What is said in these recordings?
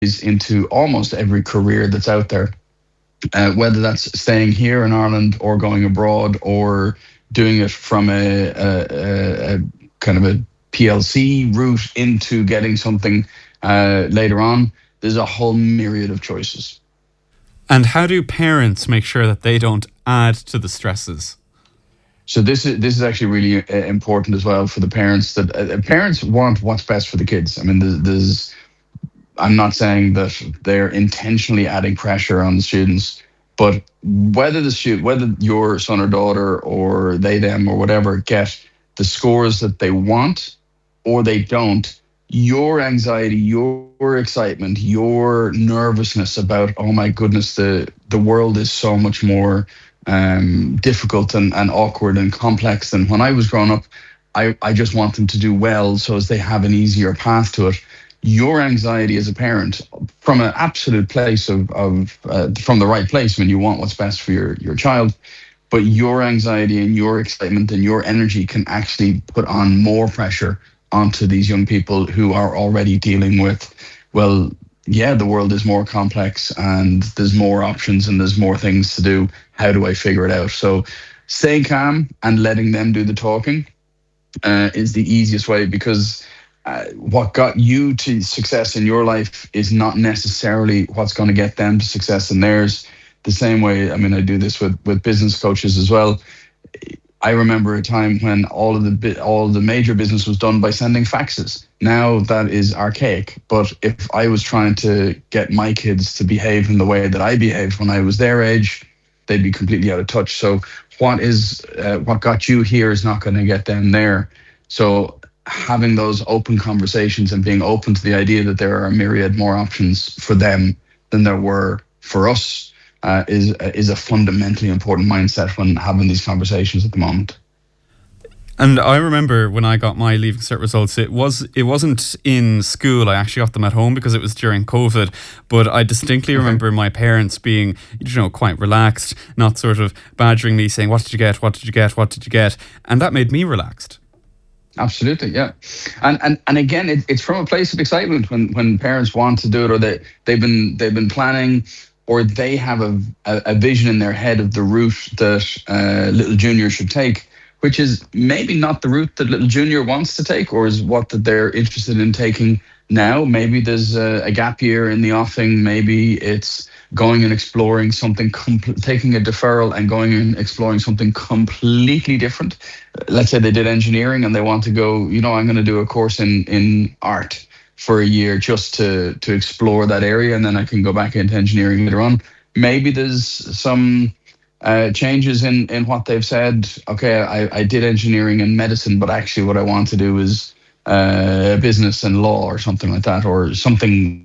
into almost every career that's out there, whether that's staying here in Ireland or going abroad or doing it from a kind of a PLC route into getting something later on. There's a whole myriad of choices. And how do parents make sure that they don't add to the stresses? So this is actually really important as well for the parents. That parents want what's best for the kids. I mean, there's I'm not saying that they're intentionally adding pressure on the students, but whether your son or daughter or they them or whatever get the scores that they want or they don't, your anxiety, your excitement, your nervousness about, oh my goodness, the world is so much more difficult and awkward and complex than when I was growing up. I just want them to do well so as they have an easier path to it. Your anxiety as a parent, from an absolute place of from the right place, when you want what's best for your child, but your anxiety and your excitement and your energy can actually put on more pressure onto these young people who are already dealing with, well, yeah, the world is more complex and there's more options and there's more things to do. How do I figure it out? So staying calm and letting them do the talking is the easiest way, because what got you to success in your life is not necessarily what's going to get them to success in theirs. The same way, I mean, I do this with business coaches as well. I remember a time when all the major business was done by sending faxes. Now that is archaic. But if I was trying to get my kids to behave in the way that I behaved when I was their age, they'd be completely out of touch. So what got you here is not going to get them there. So having those open conversations and being open to the idea that there are a myriad more options for them than there were for us is a fundamentally important mindset when having these conversations at the moment. And I remember when I got my Leaving Cert results, it wasn't in school. I actually got them at home because it was during COVID. But I distinctly remember my parents being, quite relaxed, not sort of badgering me, saying, "What did you get? What did you get? What did you get?" And that made me relaxed. Absolutely, yeah, and again, it's from a place of excitement when parents want to do it, or they've been planning, or they have a vision in their head of the route that little Junior should take, which is maybe not the route that little Junior wants to take, or is what that they're interested in taking now. Maybe there's a gap year in the offing. Maybe it's going and exploring something, taking a deferral and going and exploring something completely different. Let's say they did engineering and they want to go, I'm going to do a course in art for a year just to explore that area, and then I can go back into engineering later on. Maybe there's some changes in what they've said. Okay, I did engineering and medicine, but actually what I want to do is business and law or something like that, or something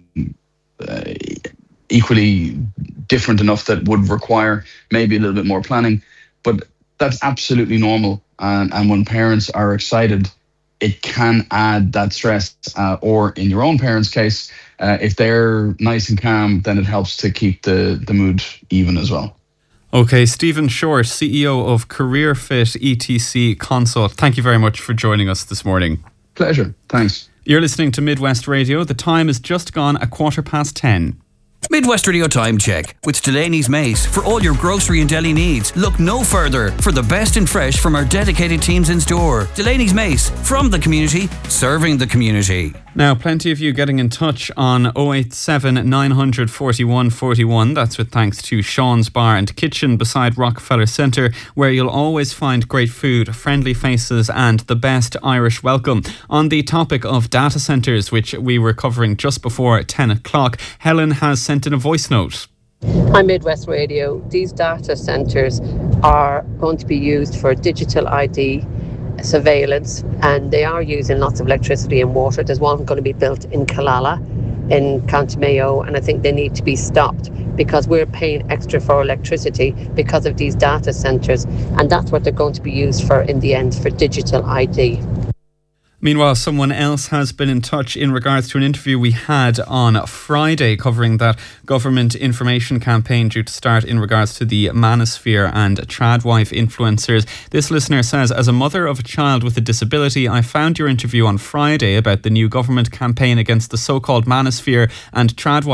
equally different enough that would require maybe a little bit more planning. But that's absolutely normal. And when parents are excited, it can add that stress, or in your own parents' case, if they're nice and calm, then it helps to keep the mood even as well. Okay, Stephen Short, CEO of Career Fit ETC Consult. Thank you very much for joining us this morning. Pleasure. Thanks. You're listening to Midwest Radio. The time is just gone 10:15. Midwest Radio Time Check with Delaney's Mace. For all your grocery and deli needs, look no further for the best in fresh from our dedicated teams in store. Delaney's Mace, from the community, serving the community. Now, plenty of you getting in touch on 087 900 41 41. That's with thanks to Sean's Bar and Kitchen beside Rockefeller Centre, where you'll always find great food, friendly faces and the best Irish welcome. On the topic of data centres, which we were covering just before 10 o'clock, Helen has sent in a voice note. Hi Midwest Radio. These data centres are going to be used for digital ID surveillance, and they are using lots of electricity and water. There's one going to be built in Killala in County Mayo, and I think they need to be stopped because we're paying extra for electricity because of these data centres, and that's what they're going to be used for in the end, for digital ID. Meanwhile, someone else has been in touch in regards to an interview we had on Friday covering that government information campaign due to start in regards to the manosphere and tradwife influencers. This listener says, as a mother of a child with a disability, I found your interview on Friday about the new government campaign against the so-called manosphere and tradwife